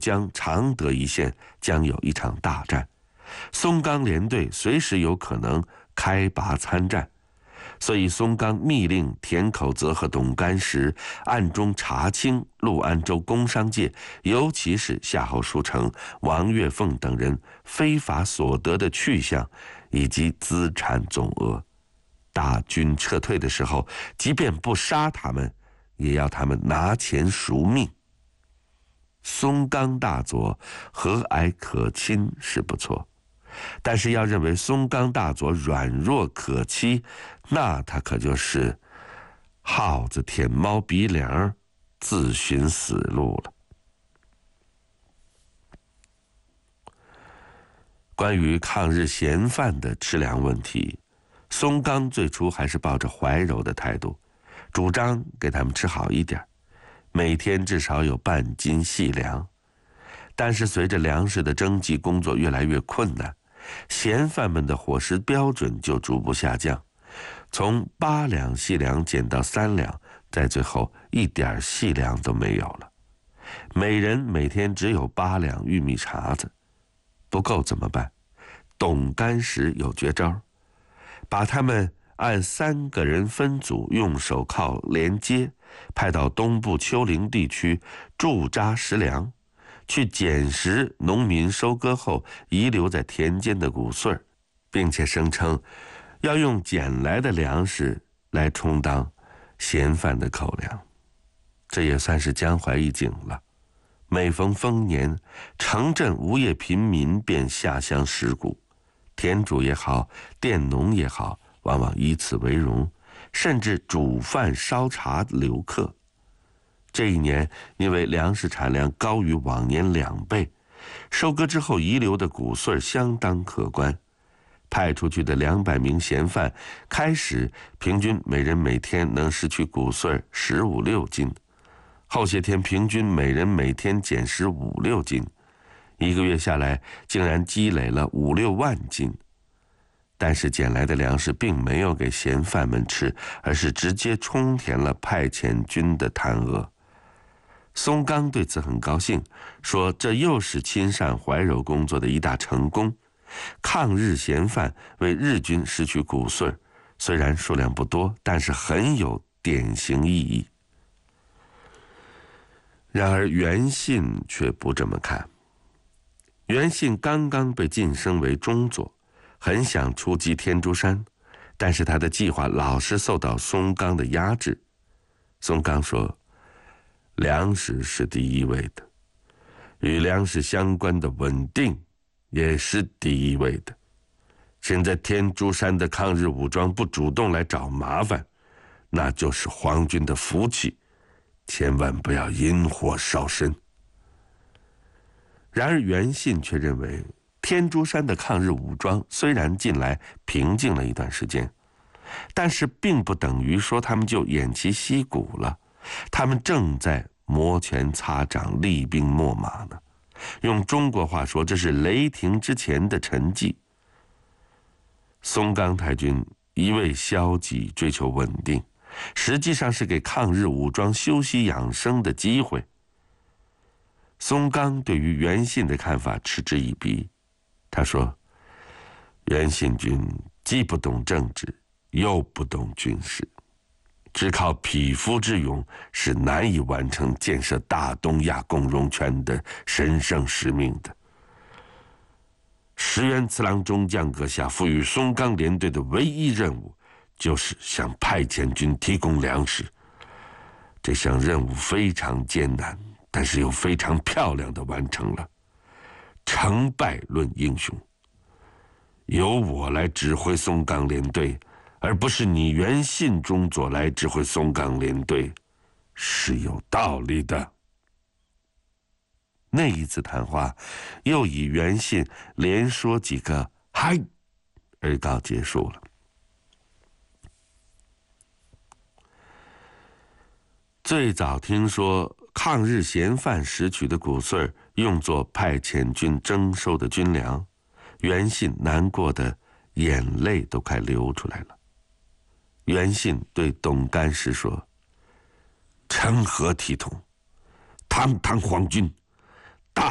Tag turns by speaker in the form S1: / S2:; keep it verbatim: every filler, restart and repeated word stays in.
S1: 江、常德一线将有一场大战，松冈联队随时有可能开拔参战。所以松冈密令田口泽和董干石暗中查清陆安州工商界，尤其是夏侯书成、王岳凤等人非法所得的去向以及资产总额。大军撤退的时候，即便不杀他们，也要他们拿钱赎命。松冈大佐和蔼可亲是不错，但是要认为松冈大佐软弱可欺，那他可就是耗子舔猫鼻梁，自寻死路了。关于抗日嫌犯的吃粮问题，松冈最初还是抱着怀柔的态度，主张给他们吃好一点，每天至少有半斤细粮。但是随着粮食的征集工作越来越困难，嫌犯们的伙食标准就逐步下降，从八两细粮减到三两，在最后一点细粮都没有了。每人每天只有八两玉米碴子，不够怎么办？董干石有绝招，把他们按三个人分组，用手铐连接，派到东部丘陵地区驻扎食粮，去捡拾农民收割后遗留在田间的谷穗，并且声称要用捡来的粮食来充当嫌犯的口粮。这也算是江淮一景了。每逢丰年，城镇无业贫民便下乡拾谷，田主也好，佃农也好，往往以此为荣，甚至煮饭烧茶留客。这一年，因为粮食产量高于往年两倍，收割之后遗留的谷穗相当可观。派出去的两百名嫌犯，开始平均每人每天能拾取谷穗十五六斤，后些天平均每人每天捡拾五六斤，一个月下来竟然积累了五六万斤。但是捡来的粮食并没有给嫌犯们吃，而是直接充填了派遣军的贪额。松冈对此很高兴，说这又是亲善怀柔工作的一大成功。抗日嫌犯为日军拾取谷穗，虽然数量不多，但是很有典型意义。然而袁信却不这么看。袁信刚刚被晋升为中佐，很想出击天竺山，但是他的计划老是受到松冈的压制。松冈说，粮食是第一位的，与粮食相关的稳定也是第一位的。现在天竺山的抗日武装不主动来找麻烦，那就是皇军的福气，千万不要引火烧身。然而袁信却认为，天竺山的抗日武装虽然近来平静了一段时间，但是并不等于说他们就偃旗息鼓了，他们正在摩拳擦掌，厉兵秣马呢。用中国话说，这是雷霆之前的沉寂。松冈太君一味消极追求稳定，实际上是给抗日武装休息养生的机会。松冈对于袁信的看法嗤之以鼻，他说，袁信军既不懂政治，又不懂军事，只靠匹夫之勇是难以完成建设大东亚共荣圈的神圣使命的。石原次郎中将阁下赋予松冈联队的唯一任务，就是向派遣军提供粮食。这项任务非常艰难，但是又非常漂亮地完成了。成败论英雄，由我来指挥松冈联队，而不是你袁信中佐来指挥松冈联队，是有道理的。那一次谈话又以袁信连说几个嗨而告结束了。最早听说抗日嫌犯拾取的谷穗用作派遣军征收的军粮，袁信难过的眼泪都快流出来了。袁信对董干石说，成何体统，堂堂皇军